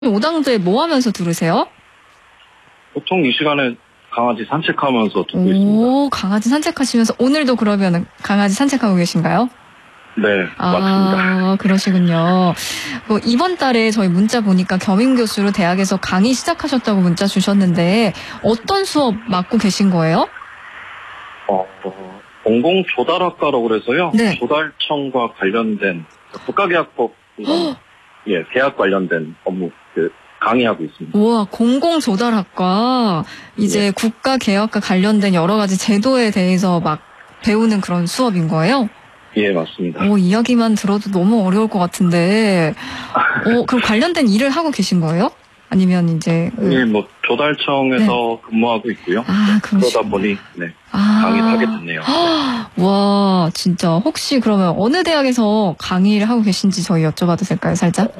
오당도에 뭐 하면서 들으세요? 보통 이 시간에 강아지 산책하면서 듣고 있습니다. 오, 강아지 산책하시면서 오늘도 그러면 강아지 산책하고 계신가요? 네, 맞습니다. 아, 그러시군요. 뭐 이번 달에 저희 문자 보니까 겸임교수로 대학에서 강의 시작하셨다고 문자 주셨는데 어떤 수업 맡고 계신 거예요? 공공조달학과라고 그래서요. 네. 조달청과 관련된 국가계약법 계약 관련된 업무 강의하고 있습니다. 우와, 공공조달학과 이제 네. 국가개혁과 관련된 여러 가지 제도에 대해서 막 배우는 그런 수업인 거예요? 예, 맞습니다. 이야기만 들어도 너무 어려울 것 같은데, 그럼 관련된 일을 하고 계신 거예요? 아니면 이제 예, 뭐 조달청에서 근무하고 있고요. 아, 그러다 보니 강의를 하게 됐네요. 와, 진짜 혹시 그러면 어느 대학에서 강의를 하고 계신지 저희 여쭤봐도 될까요, 살짝?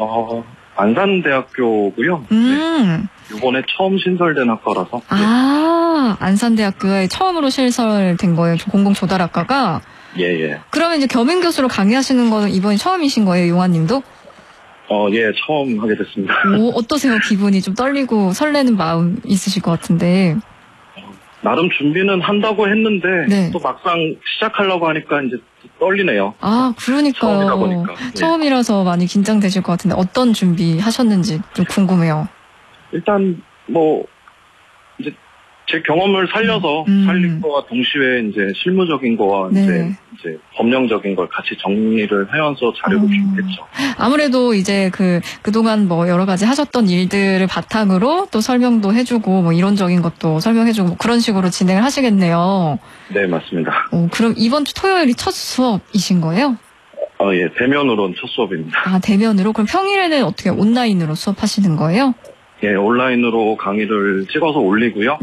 안산대학교고요. 네. 이번에 처음 신설된 학과라서. 아, 안산대학교에 처음으로 신설된 거예요, 공공조달학과가? 예. 그러면 이제 겸임교수로 강의하시는 거는 이번이 처음이신 거예요, 용환님도? 예, 처음 하게 됐습니다. 어떠세요? 기분이 좀 떨리고 설레는 마음 있으실 것 같은데. 나름 준비는 한다고 했는데 네. 또 막상 시작하려고 하니까 이제 떨리네요. 아, 그러니까요. 처음이다 보니까. 처음이라서 많이 긴장되실 것 같은데 어떤 준비 하셨는지 좀 궁금해요. 일단 뭐 이제 제 경험을 살려서 살릴 거와 동시에 이제 실무적인 거와 네. 이제 법령적인 걸 같이 정리를 하면서 자료를 준비했죠. 아무래도 이제 그동안 뭐 여러 가지 하셨던 일들을 바탕으로 또 설명도 해주고 뭐 이론적인 것도 설명해주고 뭐 그런 식으로 진행을 하시겠네요. 네, 맞습니다. 그럼 이번 주 토요일이 첫 수업이신 거예요? 예, 대면으로는 첫 수업입니다. 아, 대면으로? 그럼 평일에는 어떻게 온라인으로 수업하시는 거예요? 예, 온라인으로 강의를 찍어서 올리고요.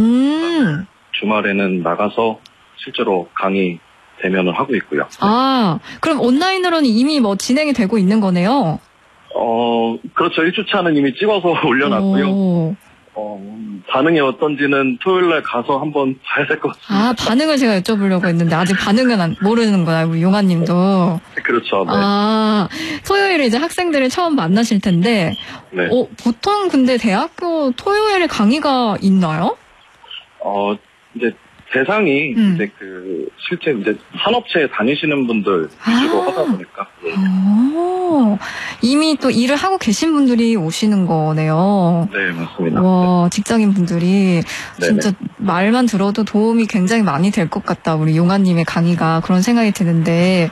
주말에는 나가서 실제로 강의 대면을 하고 있고요. 아, 그럼 온라인으로는 이미 뭐 진행이 되고 있는 거네요? 그렇죠. 1주차는 이미 찍어서 올려놨고요. 반응이 어떤지는 토요일날 가서 한번 봐야 될 것 같습니다. 아, 반응을 제가 여쭤보려고 했는데 아직 반응은 모르는 거야, 우리 용환님도. 그렇죠. 네. 아, 토요일에 이제 학생들을 처음 만나실 텐데, 네. 보통 근데 대학교 토요일에 강의가 있나요? 이제 대상이 이제 실제 이제 산업체에 다니시는 분들 위주로 하다 보니까. 네. 이미 또 일을 하고 계신 분들이 오시는 거네요. 네, 맞습니다. 와, 직장인 분들이 진짜 말만 들어도 도움이 굉장히 많이 될 것 같다. 우리 용환님의 강의가 그런 생각이 드는데,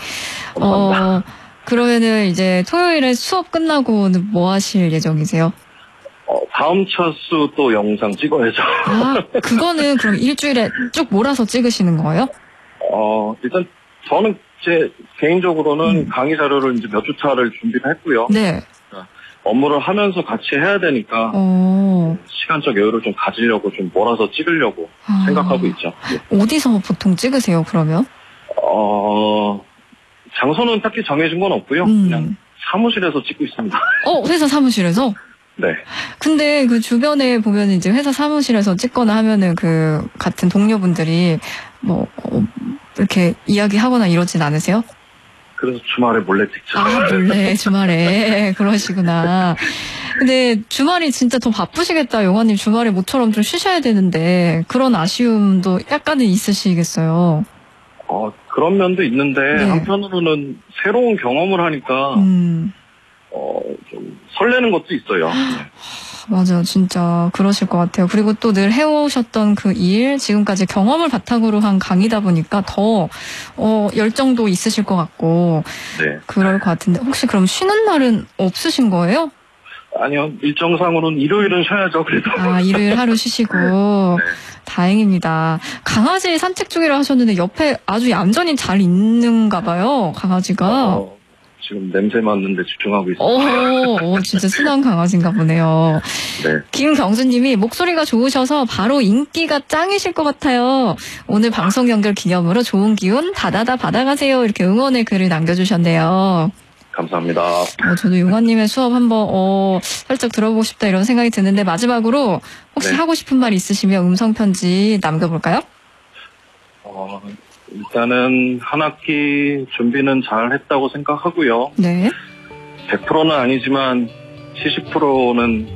그러면은 이제 토요일에 수업 끝나고는 뭐 하실 예정이세요? 다음 차수 또 영상 찍어야죠. 아, 그거는 그럼 일주일에 쭉 몰아서 찍으시는 거예요? 일단 저는 제 개인적으로는 강의 자료를 이제 몇 주차를 준비를 했고요. 네. 업무를 하면서 같이 해야 되니까 시간적 여유를 좀 가지려고 좀 몰아서 찍으려고 생각하고 있죠. 네. 어디서 보통 찍으세요, 그러면? 장소는 딱히 정해진 건 없고요. 그냥 사무실에서 찍고 있습니다. 회사 사무실에서? 네. 근데 그 주변에 보면 이제 회사 사무실에서 찍거나 하면은 같은 동료분들이 뭐, 이렇게 이야기하거나 이러진 않으세요? 그래서 주말에 몰래 찍죠. 아, 몰래, 주말에. 그러시구나. 근데 주말이 진짜 더 바쁘시겠다, 용환님. 주말에 모처럼 좀 쉬셔야 되는데, 그런 아쉬움도 약간은 있으시겠어요? 그런 면도 있는데, 한편으로는 새로운 경험을 하니까, 좀 설레는 것도 있어요. 맞아요. 진짜 그러실 것 같아요. 그리고 또 늘 해오셨던 그 일, 지금까지 경험을 바탕으로 한 강의다 보니까 더 열정도 있으실 것 같고 그럴 것 같은데 혹시 그럼 쉬는 날은 없으신 거예요? 아니요. 일정상으로는 일요일은 쉬어야죠. 그래도. 아, 일요일 하루 쉬시고 다행입니다. 강아지 산책 중이라 하셨는데 옆에 아주 얌전히 잘 있는가 봐요. 강아지가. 지금 냄새 맡는데 집중하고 있습니다. 진짜 순한 강아지인가 보네요. 네. 김경수님이 목소리가 좋으셔서 바로 인기가 짱이실 것 같아요. 오늘 방송 연결 기념으로 좋은 기운 다다다 받아가세요. 이렇게 응원의 글을 남겨주셨네요. 감사합니다. 저도 용환님의 수업 한번 살짝 들어보고 싶다 이런 생각이 드는데 마지막으로 혹시 하고 싶은 말 있으시면 음성편지 남겨볼까요? 일단은 한 학기 준비는 잘 했다고 생각하고요. 네. 100%는 아니지만 70%는